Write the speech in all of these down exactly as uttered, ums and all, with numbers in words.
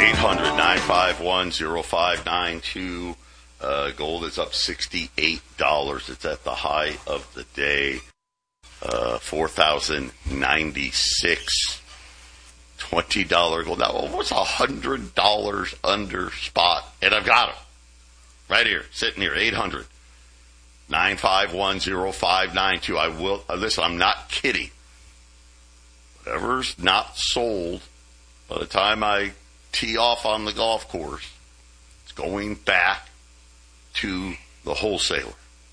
eight hundred, nine five one, oh five nine two. Uh, gold is up sixty-eight dollars. It's at the high of the day. Uh, four thousand ninety-six. twenty dollars gold. Now, what's one hundred dollars under spot? And I've got it. Right here. Sitting here. eight hundred, nine five one, oh five nine two. I will, uh, listen, I'm not kidding. Whatever's not sold by the time I tee off on the golf course, it's going back to the wholesaler.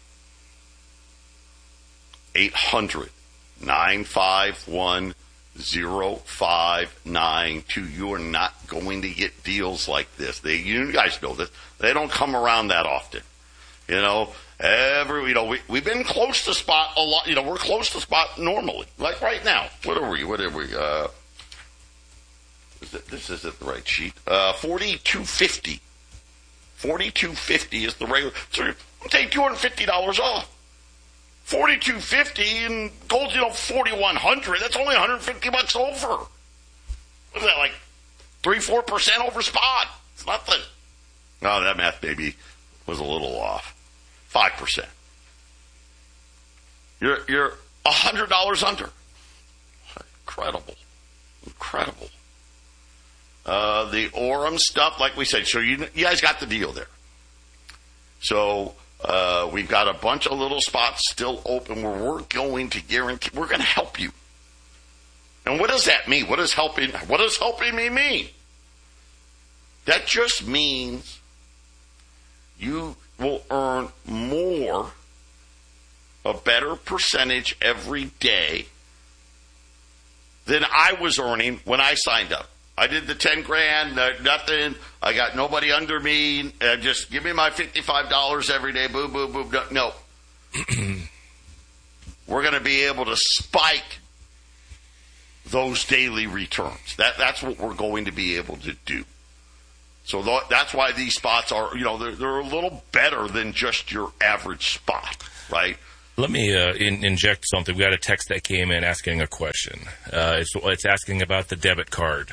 eight hundred, nine five one, oh five nine two. You are not going to get deals like this. They, you guys know this. They don't come around that often. You know, every, you know, we, we've been close to spot a lot. You know, we're close to spot normally. Like right now. What are we? What are we? Uh, is it, this isn't the right sheet. Uh, forty-two fifty. forty-two fifty is the regular. So I'm taking two hundred fifty dollars off. forty-two fifty and gold's, you know, forty-one hundred. That's only one hundred fifty bucks over. What is that, like three, four percent over spot? It's nothing. No, that math maybe was a little off. five percent. You're, you're one hundred dollars under. Incredible. Incredible. Uh, the Orem stuff, like we said, so you, you guys got the deal there. So, uh, we've got a bunch of little spots still open where we're going to guarantee, we're going to help you. And what does that mean? What does helping, what does helping me mean? That just means you will earn more, a better percentage every day than I was earning when I signed up. I did the ten grand, uh, nothing. I got nobody under me. Uh, just give me my fifty-five dollars every day. Boom, boom, boom. No. We're going to be able to spike those daily returns. That That's what we're going to be able to do. So th- that's why these spots are, you know, they're, they're a little better than just your average spot, right? Let me uh, in, inject something. We got a text that came in asking a question. Uh, it's, it's asking about the debit card.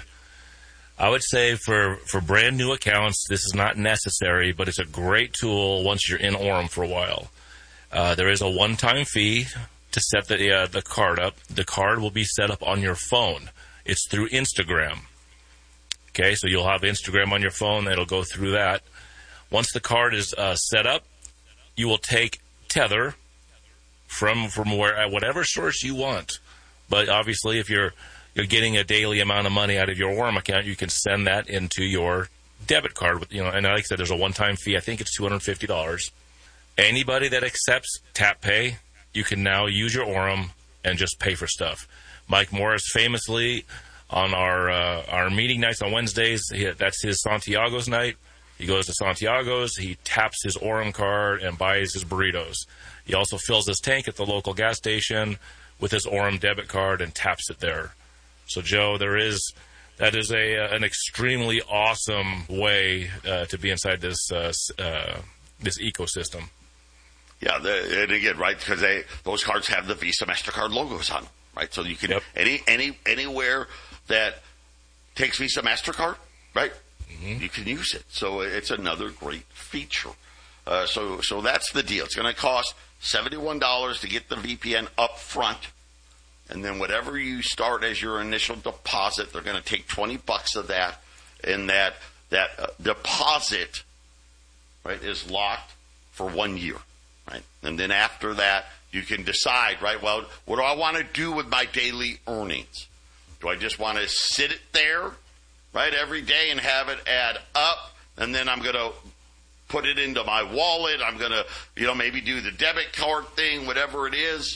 I would say for, for brand new accounts, this is not necessary, but it's a great tool once you're in Orem for a while. Uh, there is a one-time fee to set the uh, the card up. The card will be set up on your phone. It's through Instagram. Okay, so you'll have Instagram on your phone. It'll go through that. Once the card is uh, set up, you will take Tether from from where whatever source you want. But obviously, if you're you're getting a daily amount of money out of your Orem account, you can send that into your debit card. With, you know, and like I said, there's a one-time fee. I think it's two hundred fifty dollars. Anybody that accepts Tap Pay, you can now use your Orem and just pay for stuff. Mike Morris famously on our uh, our meeting nights on Wednesdays, he, that's his Santiago's night. He goes to Santiago's, he taps his Orem card and buys his burritos. He also fills his tank at the local gas station with his Orem debit card and taps it there. So, Joe, there is that is a uh, an extremely awesome way uh, to be inside this uh, uh, this ecosystem. Yeah, the, and again, right, because they those cards have the Visa, MasterCard logos on them, right? So you can yep. any any anywhere that takes Visa, MasterCard, right? Mm-hmm. You can use it. So it's another great feature. Uh, so so that's the deal. It's going to cost seventy-one dollars to get the V P N up front. And then whatever you start as your initial deposit, they're going to take twenty bucks of that. And that that uh, deposit, right, is locked for one year, right? And then after that, you can decide, right, well, what do I want to do with my daily earnings? Do I just want to sit it there, right, every day and have it add up? And then I'm going to put it into my wallet. I'm going to, you know, maybe do the debit card thing, whatever it is.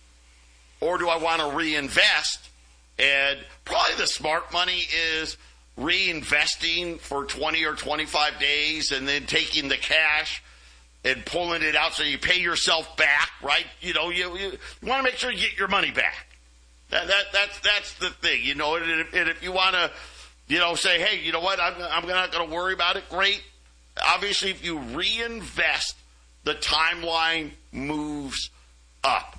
Or do I want to reinvest? And probably the smart money is reinvesting for twenty or twenty-five days and then taking the cash and pulling it out so you pay yourself back, right? You know, you, you, you want to make sure you get your money back. That, that that's that's the thing, you know. And if, and if you want to, you know, say, hey, you know what, I'm I'm not going to worry about it. Great. Obviously, if you reinvest, the timeline moves up.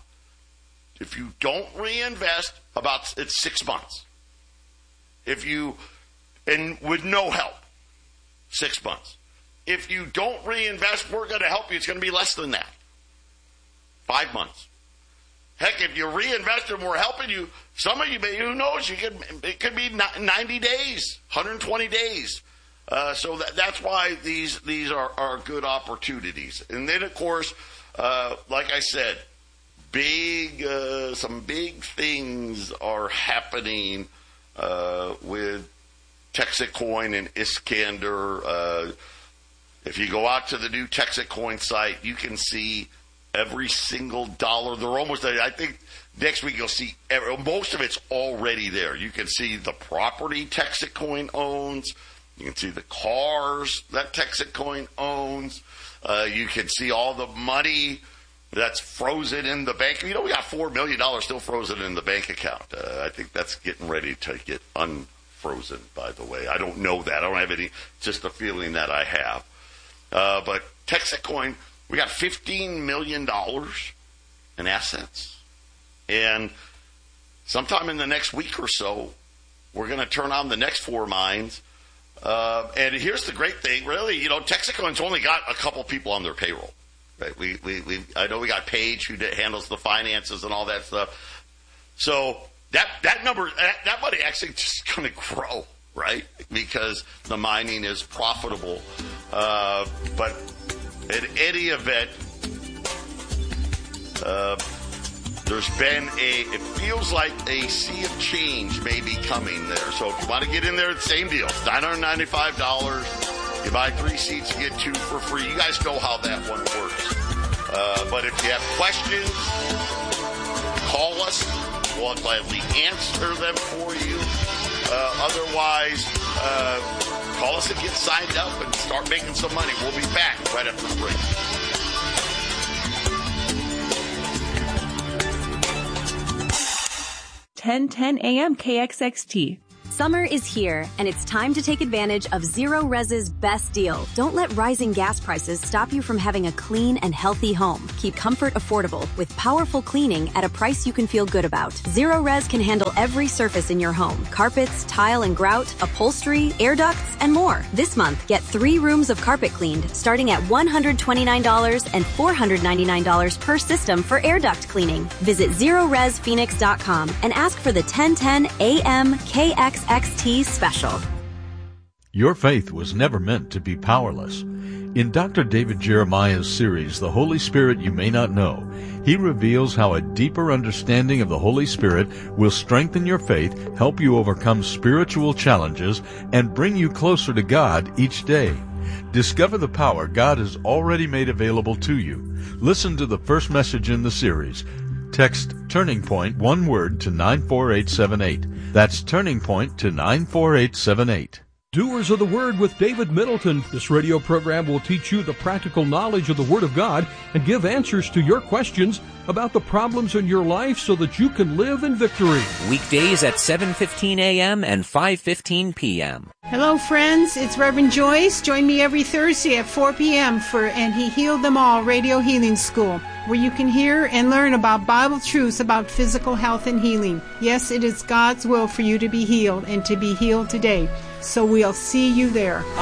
If you don't reinvest, about it's six months. If you and with no help, six months. If you don't reinvest, we're going to help you. It's going to be less than that. Five months. Heck, if you reinvest and we're helping you, some of you, who knows, you could, it could be ninety days, one hundred twenty days. Uh, so that, that's why these these are, are good opportunities. And then, of course, uh, like I said, big uh, some big things are happening uh, with Texacoin and Iskander. Uh, if you go out to the new Texacoin site, you can see every single dollar. They're almost there. I think next week you'll see every, most of it's already there. You can see the property Texacoin owns. You can see the cars that Texacoin owns. Uh, you can see all the money that's frozen in the bank. You know, we got four million dollars still frozen in the bank account. Uh, I think that's getting ready to get unfrozen, by the way. I don't know that. I don't have any, just a feeling that I have. Uh, but Texacoin, we got fifteen million dollars in assets. And sometime in the next week or so, we're going to turn on the next four mines. Uh, and here's the great thing, really, you know, Texacoin's only got a couple people on their payroll. Right? We, we, we, I know we got Paige who handles the finances and all that stuff. So that, that number, that, that money actually just going to grow, right? Because the mining is profitable. Uh, but in any event, uh, there's been a, it feels like a sea of change may be coming there. So if you want to get in there, same deal. It's nine hundred ninety-five dollars. You buy three seats, you get two for free. You guys know how that one works. Uh, but if you have questions, call us. We'll gladly answer them for you. Uh, otherwise, uh, call us and get signed up and start making some money. We'll be back right after the break. ten ten a.m. K X X T. Summer is here, and it's time to take advantage of Zero Res's best deal. Don't let rising gas prices stop you from having a clean and healthy home. Keep comfort affordable with powerful cleaning at a price you can feel good about. Zero Res can handle every surface in your home. Carpets, tile and grout, upholstery, air ducts, and more. This month, get three rooms of carpet cleaned, starting at one hundred twenty-nine dollars and four hundred ninety-nine dollars per system for air duct cleaning. Visit zero res phoenix dot com and ask for the ten ten A M K X X T special. Your faith was never meant to be powerless. In Doctor David Jeremiah's series, The Holy Spirit You May Not Know, he reveals how a deeper understanding of the Holy Spirit will strengthen your faith, help you overcome spiritual challenges, and bring you closer to God each day. Discover the power God has already made available to you. Listen to the first message in the series. Text Turning Point, one word, to nine four eight seven eight. That's Turning Point to nine four eight seven eight. Doers of the Word with David Middleton. This radio program will teach you the practical knowledge of the Word of God and give answers to your questions about the problems in your life so that you can live in victory. Weekdays at seven fifteen a.m. and five fifteen p.m. Hello, friends. It's Reverend Joyce. Join me every Thursday at four p.m. for And He Healed Them All Radio Healing School, where you can hear and learn about Bible truths about physical health and healing. Yes, it is God's will for you to be healed and to be healed today. So we'll see you there.